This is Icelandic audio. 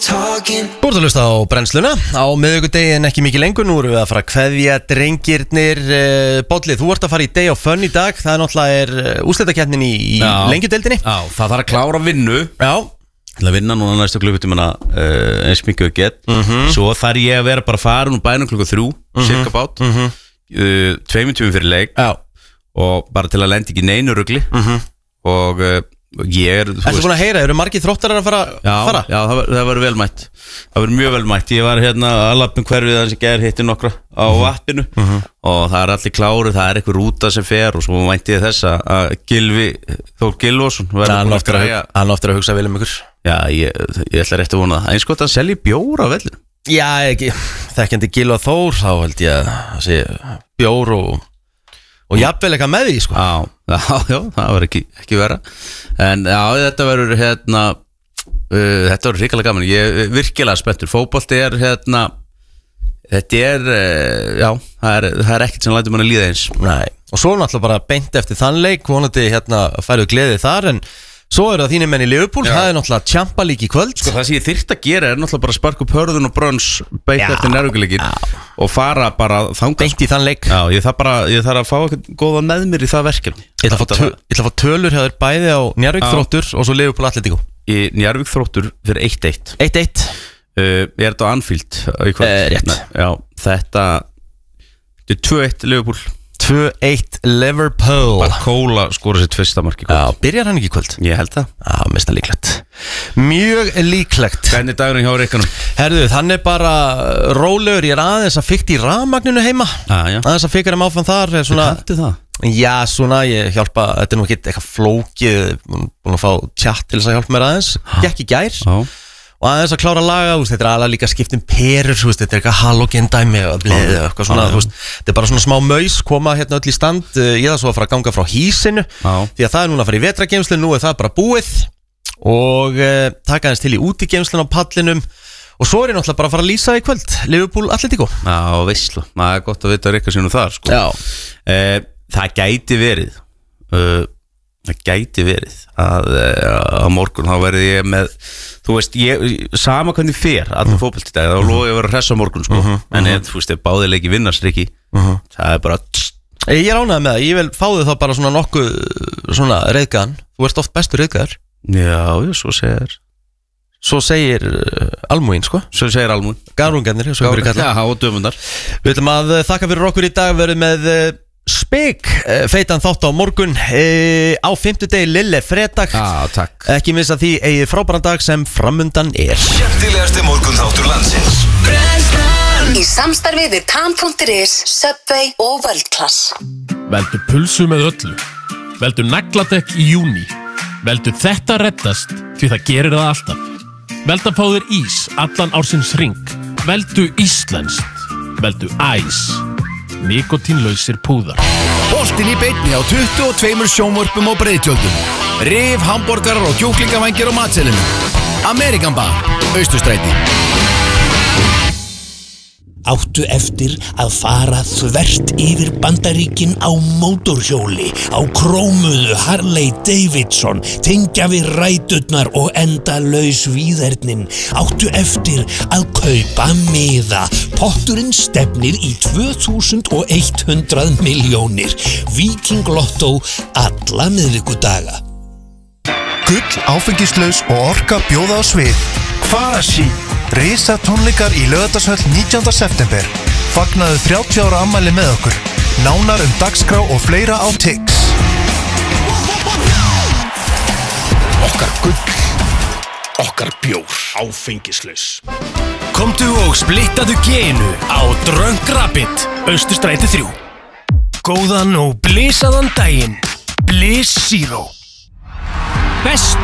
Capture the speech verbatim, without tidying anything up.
Þú ert að hlusta á brennsluna á miðvikudegi en ekki mikið lengur. Nú erum við að fara að kveðja drengirnir. Bolli, þú ert að fara í Day of Fun í dag. Það er náttúrulega úrslitakeppnin í, í lengjudeildinni. Já, það þarf að klára vinnu. Já. Til að vinna núna næstu klukkutímana uh, eins mikið og get. mm -hmm. Svo þarf ég að vera bara farin úr bænum klukku þrjú, mm -hmm. cirka bát, mm -hmm. uh, tveimur tímum fyrir leik. Já. Og bara til að lenda ekki neinu rugli. mm -hmm. Og uh, ég er... Þú ert búin að heyra, eru margir þróttarar að fara? Já, fara? já það, var, það var vel mætt. Það var mjög vel mætt. Ég var hérna að lappin hverfið þar sem ger hitti nokkra á mm -hmm. vappinu mm -hmm. og það er allir klári, það er eitthvað rúta sem fer og svo mænti ég þess að Gylfi Þór Gylfason hann oftur að hugsa vel um ykkur. Já, ég, ég ætla rétt að vona það. Eins gott að selja bjór á vellinu. Já, ekki, þekkjandi Gylfa Þór þá held ég að það sé bjór og og jafnvel eitthvað með því, sko. Já, já, já, það var ekki, ekki vera. En já, þetta verður hérna uh, þetta verður hrikalega gaman. Ég er virkilega spenntur. Fótbolti er hérna þetta er, uh, já það er, það er ekkert sem lætur manni líða eins. Nei, og svo náttúrulega bara beint eftir þann leik vonandi hérna færðu gleðið þar, en svo eru það þínir menn í Liverpool. Já. Það er náttúrulega Champa League í kvöld. Sko það sem ég þyrft að gera er náttúrulega bara að sparka upp hörðun og brönns beint eftir nærvíkuleikin og fara bara þangað beint í þann leik. Já, ég þarf bara, ég þarf að fá eitthvað góða með mér í það verkefni. Ég ætla að fá, tö, ég ætla að fá tölur hefur bæði á Njarðvík Þróttur og svo Liverpool Atletico. Í Njarðvík Þróttur fyrir eitt eitt. eitt eitt. Uh, ég er þetta á Anfield í kvöld. Eh, rétt. Já, þetta þetta er tvö eitt Liverpool. tvö eitt Liverpool. Barcola skora sitt fyrsta mark í kvöld. Já, byrjar hann ekki í kvöld? Ég held það. Já, mest að líklegt. Mjög líklegt. Hvernig dagurinn hjá Rikkanum? Herðu, hann er bara rólegur. Ég er aðeins að fikta í rafmagninu heima. ah, Aðeins að fikka þeim áfram þar. Þú kanti það? Já, svona, ég hjálpa. Þetta er nú ekki eitthvað flókið. Búin að fá tjatt til þess að hjálpa mér aðeins. Gekk í gær. Já. Og aðeins að klára að laga, veist, þetta er alveg líka skipt um perur, veist, þetta er eitthvað halogendæmi og bleið og eitthvað svona, veist, þetta er bara svona smá maus, koma hérna öll í stand. Ég það svo að fara að ganga frá hísinu, Já. því að það er núna að fara í vetrageimslu, nú er það bara búið og uh, taka aðeins til í útigeimslun á pallinum og svo er ég náttúrulega bara að fara að lýsa í kvöld, Liverpool Atletico. Já, veistlu, það er gott að vita að Rikka sínum þar, sko. Já. Eh, það gæti verið, uh, það gæti verið að uh, á morgun þá verði ég með, þú veist, ég, sama hvernig fer allir mm. fótbolt í dag, þá loði ég að vera hress á morgun, sko, uh -huh, en uh -huh. þú veist, ef báðileiki vinnast, Rikki, uh -huh. það er bara tss. Ég er ánægð með það, ég vil fá þig þá bara svona nokkuð svona reiðgæðan, þú ert oft bestur reiðgæðar. Já, já, svo segir Svo segir uh, Almúin, sko. Svo segir Almúin. Garungarnir, svo fyrir kalla. Já, og dömundar. Við ætlum að uh, þakka fyrir okkur í dag, verðum með uh, Spik, uh, feitan þátt á morgun uh, á fimmtudegi Lille fredag. Já, takk. Ekki missa því eigið frábæran dag sem framundan er. Skemmtilegasti morgun þáttur landsins. Í samstarfi við Tan punktur is, Subway og World Class. Veldu pulsu með öllu. Veldu nagladekk í júní. Veldu þetta reddast, því það gerir það alltaf. Veldu að fá þér ís allan ársins hring. Veldu íslenskt. Veldu æs. Nikotínlausir púðar. Boltinn í beinni á tuttugu og tveimur sjónvörpum og breiðtjöldum. Rif, hambúrgarar og kjúklingavængir á matselinu. Amerikan Bar, Austurstræti. Áttu eftir að fara þvert yfir Bandaríkin á mótorhjóli, á krómuðu Harley Davidson, tengja við ræturnar og enda laus víðernin. Áttu eftir að kaupa miða. Potturinn stefnir í tvö þúsund hundrað milljónir. Viking Lotto alla miðvikudaga. Gull, áfengislaus og orka bjóða á svið. Farasi. Risa tónleikar í Laugardalshöll nítjánda september. Fagnaðu þrjátíu ára afmæli með okkur. Nánar um dagskrá og fleira á Tix. Okkar gull, okkar bjór, áfengislaus. Komdu og splittaðu genu á Drunk Rabbit, Austurstræti þrjú. Góðan og blisaðan daginn. Bliss Zero. Bestu